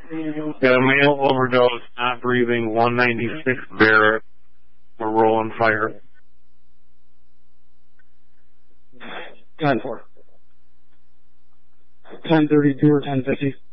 Got a male overdose, not breathing, 196 Barrett. We're rolling fire. 10-4. 10:32 or 10:50.